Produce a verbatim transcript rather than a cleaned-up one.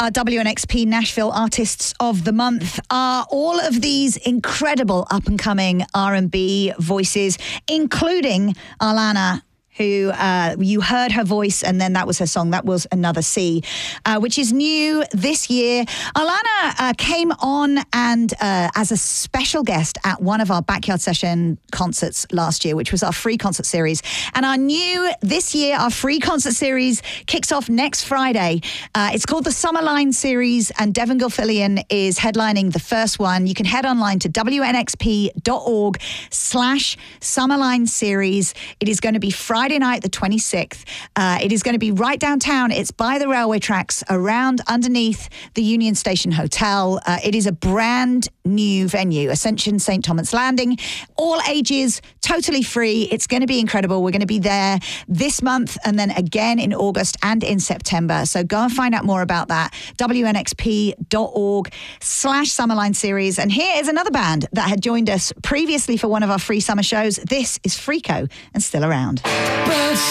Our W N X P Nashville Artists of the Month are all of these incredible up-and-coming R and B voices, including Alana, who uh, you heard her voice, and then that was her song. That was Another Sea, uh, which is new this year. Alana uh, came on and uh, as a special guest at one of our Backyard Session concerts last year, which was our free concert series. And our new, this year, our free concert series kicks off next Friday. Uh, it's called the Summerline Series, and Devon Gilfillian is headlining the first one. You can head online to wnxp.org slash Summerline Series. It is going to be Friday Friday night, the twenty-sixth. Uh, it is going to be right downtown. It's by the railway tracks, around underneath the Union Station Hotel. Uh, it is a brand new venue, Ascension Saint Thomas Landing. All ages, totally free. It's going to be incredible. We're going to be there this month and then again in August and in September. So go and find out more about that. wnxp.org slash Summerline Series. And here is another band that had joined us previously for one of our free summer shows. This is Freako and Still Around. But